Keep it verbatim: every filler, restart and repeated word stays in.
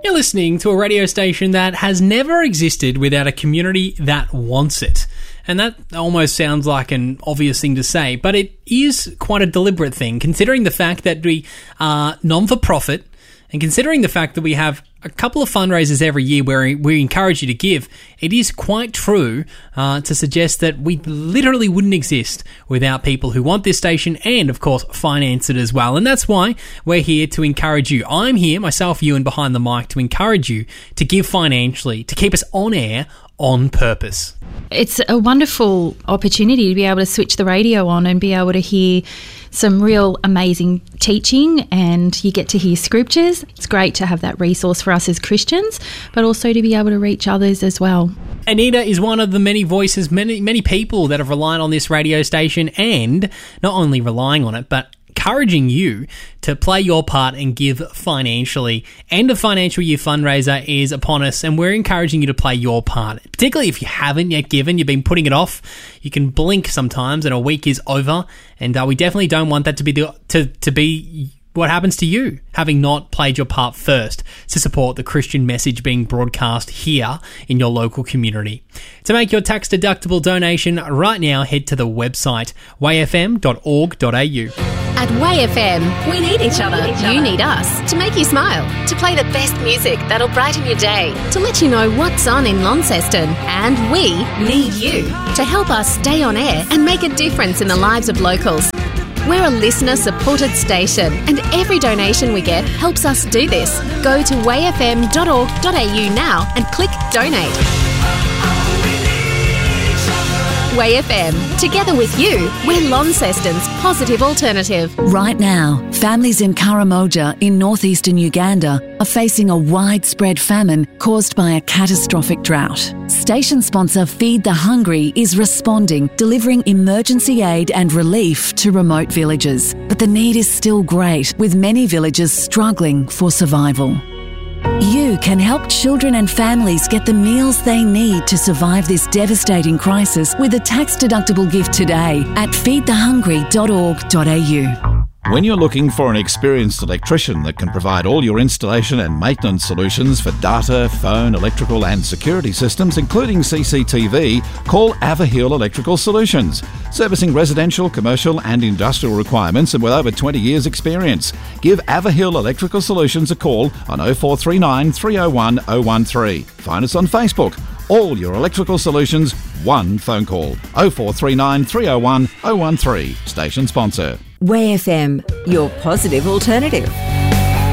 You're listening to a radio station that has never existed without a community that wants it. And that almost sounds like an obvious thing to say, but it is quite a deliberate thing, considering the fact that we are non-for-profit, and considering the fact that we have a couple of fundraisers every year where we encourage you to give. It is quite true uh, to suggest that we literally wouldn't exist without people who want this station and, of course, finance it as well. And that's why we're here to encourage you. I'm here, myself, you, and behind the mic to encourage you to give financially, to keep us on air on purpose. It's a wonderful opportunity to be able to switch the radio on and be able to hear some real amazing teaching, and you get to hear scriptures. It's great to have that resource for us as Christians, but also to be able to reach others as well. Anita is one of the many voices, many many people that have relied on this radio station, and not only relying on it, but encouraging you to play your part and give financially. End of financial year fundraiser is upon us, and we're encouraging you to play your part. Particularly if you haven't yet given, you've been putting it off. You can blink sometimes and a week is over, and uh, we definitely don't want that to be the, to to be what happens to you, having not played your part first to support the Christian message being broadcast here in your local community. To make your tax-deductible donation right now, head to the website way f m dot org dot a u. At Way F M, we need each other. You need us to make you smile, to play the best music that'll brighten your day, to let you know what's on in Launceston. And we need you to help us stay on air and make a difference in the lives of locals. We're a listener-supported station, and every donation we get helps us do this. Go to way f m dot org dot a u now and click Donate. Way F M. Together with you, we're Launceston's positive alternative. Right now, families in Karamoja in northeastern Uganda are facing a widespread famine caused by a catastrophic drought. Station sponsor Feed the Hungry is responding, delivering emergency aid and relief to remote villages. But the need is still great, with many villages struggling for survival. You can help children and families get the meals they need to survive this devastating crisis with a tax-deductible gift today at feed the hungry dot org dot a u. When you're looking for an experienced electrician that can provide all your installation and maintenance solutions for data, phone, electrical and security systems, including C C T V, call Averhill Electrical Solutions. Servicing residential, commercial and industrial requirements, and with over twenty years experience. Give Averhill Electrical Solutions a call on oh four three nine, three oh one, oh one three. Find us on Facebook. All your electrical solutions, one phone call. oh four three nine, three oh one, oh one three. Station sponsor. Way F M, your positive alternative.